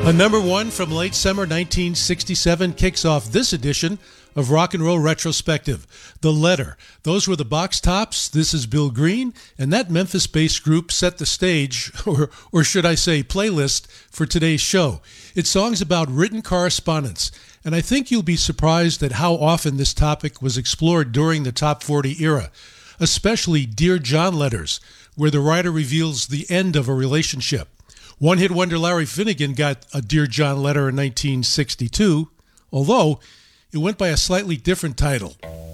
A number one from late summer 1967 kicks off this edition of Rock and Roll Retrospective. The Letter. Those were the Box Tops. This is Bill Green. And that Memphis-based group set the stage, or should I say playlist, for today's show. It's songs about written correspondence. And I think you'll be surprised at how often this topic was explored during the Top 40 era, especially Dear John letters, where the writer reveals the end of a relationship. One-hit wonder Larry Finnegan got a Dear John letter in 1962, although it went by a slightly different title.